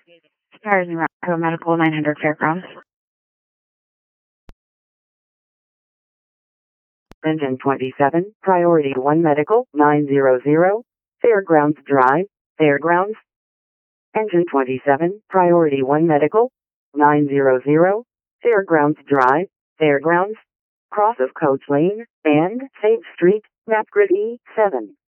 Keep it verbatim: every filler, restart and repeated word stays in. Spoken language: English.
Stars and Rock Medical nine hundred Fairgrounds. Engine twenty-seven, Priority one Medical, nine hundred, Fairgrounds Drive, Fairgrounds. Engine twenty-seven, Priority one Medical, nine hundred, Fairgrounds Drive, Fairgrounds. Cross of Coach Lane, and Sage Street, Map Grid E seven.